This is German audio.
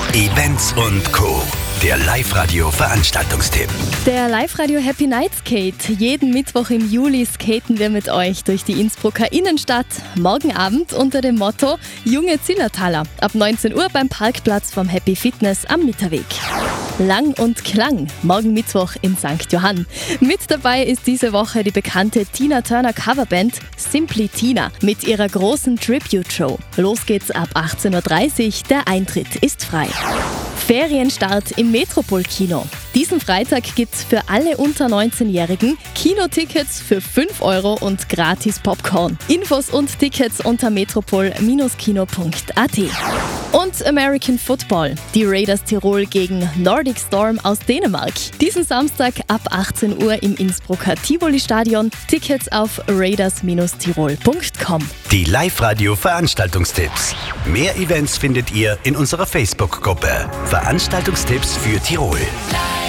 Events und Co. Der Live-Radio-Veranstaltungstipp. Der Live-Radio Happy Night Skate. Jeden Mittwoch im Juli skaten wir mit euch durch die Innsbrucker Innenstadt. Morgen Abend unter dem Motto Junge Zillertaler. Ab 19 Uhr beim Parkplatz vom Happy Fitness am Mitterweg. Lang und Klang. Morgen Mittwoch in St. Johann. Mit dabei ist diese Woche die bekannte Tina Turner Coverband Simply Tina mit ihrer großen Tribute-Show. Los geht's ab 18.30 Uhr. Der Eintritt ist frei. Ferienstart im Metropol-Kino. Diesen Freitag gibt's für alle unter 19-Jährigen Kinotickets für 5 € und gratis Popcorn. Infos und Tickets unter metropol-kino.at. Und American Football. Die Raiders Tirol gegen Nordic Storm aus Dänemark. Diesen Samstag ab 18 Uhr im Innsbrucker Tivoli-Stadion. Tickets auf raiders-tirol.com. Die Live-Radio-Veranstaltungstipps. Mehr Events findet ihr in unserer Facebook-Gruppe. Veranstaltungstipps für Tirol.